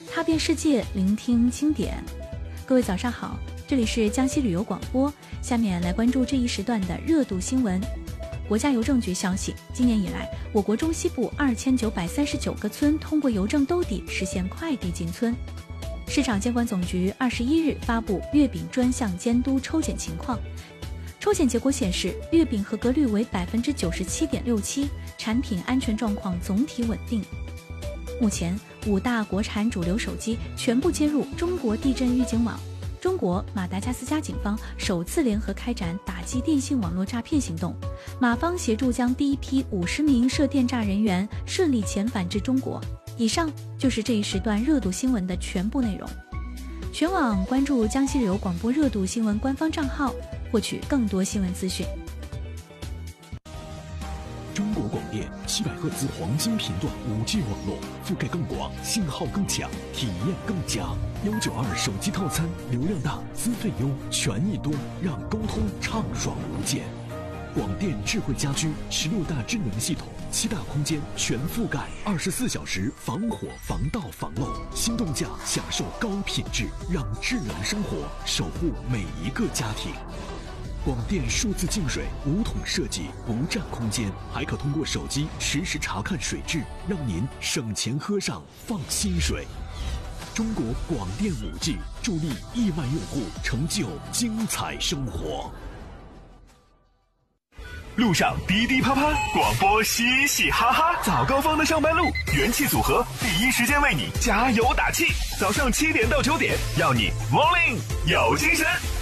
踏遍世界，聆听经典。各位早上好，这里是江西旅游广播，下面来关注这一时段的热度新闻。国家邮政局消息，今年以来，我国中西部2939个村通过邮政兜底实现快递进村。市场监管总局21日发布月饼专项监督抽检情况，抽检结果显示，月饼合格率为97.67%，产品安全状况总体稳定。目前，5大国产主流手机全部接入中国地震预警网。中国、马达加斯加警方首次联合开展打击电信网络诈骗行动，马方协助将第一批50名涉电诈人员顺利遣返至中国。以上就是这一时段热度新闻的全部内容。全网关注江西旅游广播热度新闻官方账号，获取更多新闻资讯。 中国广电700赫兹黄金频段5G 网络，覆盖更广，信号更强，体验更佳。192手机套餐，流量大，资费优，权益多，让沟通畅爽无间。广电智慧家居16大智能系统，7大空间全覆盖，24小时防火防盗防漏，心动价享受高品质，让智能生活守护每一个家庭。广电数字净水无桶设计，不占空间，还可通过手机实时查看水质，让您省钱喝上放心水。中国广电5G助力亿万用户成就精彩生活。 路上滴滴啪啪，广播嘻嘻哈哈，早高峰的上班路，元气组合第一时间为你加油打气。早上7点到9点，要你 Morning 有精神。